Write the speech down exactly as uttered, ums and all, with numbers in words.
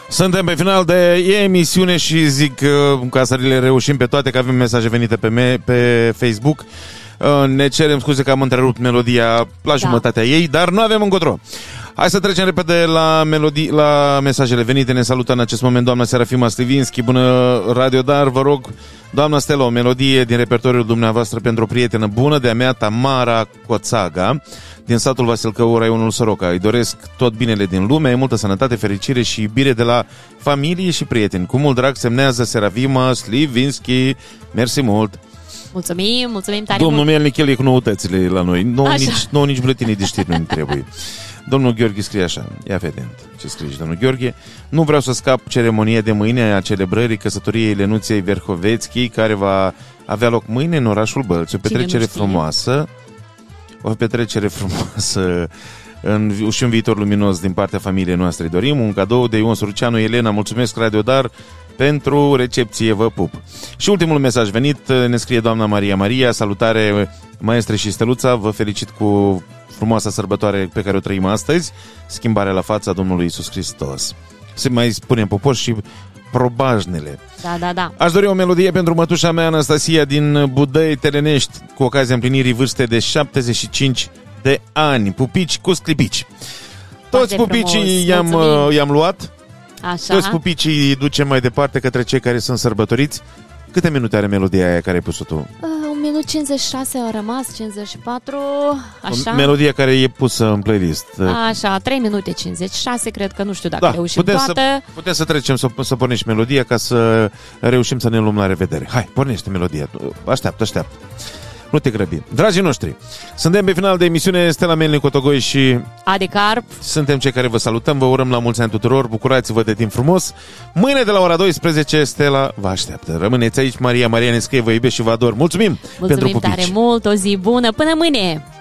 Suntem pe final de emisiune și zic ca să le reușim pe toate, că avem mesaje venite pe, me- pe Facebook. Ne cerem scuze că am întrerupt melodia la da. jumătatea ei, dar nu avem încotro. Hai să trecem repede la, melodii, la mesajele venite. Ne salută în acest moment doamna Serafima Slivinski. Bună, Radio Dar, vă rog, doamna Stella, o melodie din repertoriul dumneavoastră pentru o prietenă bună de-a mea, Tamara Coțaga, din satul Vasilcău, raionul Soroca. Îi doresc tot binele din lume, multă sănătate, fericire și iubire de la familie și prieteni. Cu mult drag, semnează Serafima Slivinski. Mersi mult! Mulțumim, mulțumim tare Domnul mult! Melnichel e cu noutățile la noi. Nouă nici, nouă nici buletinii de știri nu-mi trebuie. Domnul Gheorghe scrie așa, ia vedem ce scrie domnul Gheorghe. Nu vreau să scap ceremonia de mâine a celebrării căsătoriei Lenuței Verhovețchi, care va avea loc mâine în orașul Bălți. O petrecere frumoasă, o petrecere frumoasă în, și un viitor luminos din partea familiei noastre. Dorim un cadou de Ion Suruceanu. Elena, mulțumesc Radio Dar pentru recepție, vă pup. Și ultimul mesaj venit, ne scrie doamna Maria Maria, salutare maestre și Steluța, vă felicit cu frumoasa sărbătoare pe care o trăim astăzi, schimbarea la fața Domnului Iisus Hristos. Se mai spune în popor și probajnele. Da, da, da. Aș dori o melodie pentru mătușa mea, Anastasia, din Budăi, Telenești, cu ocazia împlinirii vârstei de șaptezeci și cinci de ani. Pupici cu sclipici. Toți pupicii i-am, i-am luat. Așa. Toți pupicii îi ducem mai departe către cei care sunt sărbătoriți. Câte minute are melodia aia care ai pus-o tu? Uh, un minut cincizeci și șase a rămas, cincizeci și patru, așa. Melodia care e pusă în playlist. Așa, trei minute cincizeci și șase, cred că nu știu dacă da, reușim putem toată. Să, putem să trecem, să, să pornești melodia ca să reușim să ne luăm la revedere. Hai, pornește melodia. Așteaptă, așteaptă. Nu te grăbi. Dragii noștri, suntem pe final de emisiune. Stella Melnic, Cotogoi și Adi Carp. Suntem cei care vă salutăm, vă urăm la mulți ani tuturor. Bucurați-vă de timp frumos. Mâine de la ora douăsprezece Stella vă așteaptă. Rămâneți aici. Maria Maria ne scrie, vă iubesc și vă ador. Mulțumim, Mulțumim pentru pupici. Tare mult, o zi bună, până mâine.